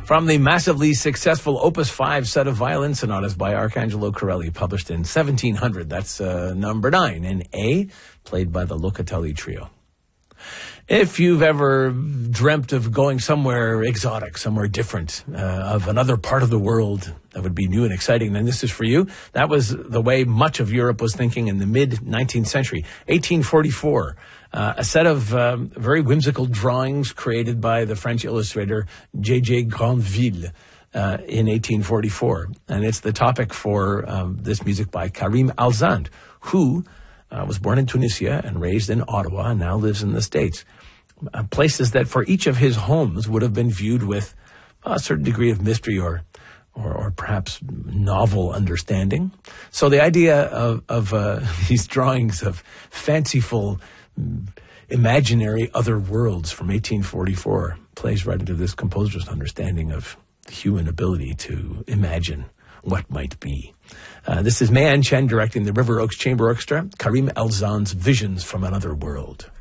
From the massively successful Opus 5 set of violin sonatas by Arcangelo Corelli, published in 1700. That's number 9 in A, played by the Locatelli Trio. If you've ever dreamt of going somewhere exotic, somewhere different, of another part of the world that would be new and exciting, then this is for you. That was the way much of Europe was thinking in the mid-19th century. 1844, a set of very whimsical drawings created by the French illustrator J.J. Grandville in 1844. And it's the topic for this music by Karim Alzand, who was born in Tunisia and raised in Ottawa and now lives in the States. Places that for each of his homes would have been viewed with a certain degree of mystery or perhaps novel understanding. So the idea of these drawings of fanciful, imaginary other worlds from 1844 plays right into this composer's understanding of the human ability to imagine what might be. This is Mayan Chen directing the River Oaks Chamber Orchestra, Karim Alzand's Visions from Another World.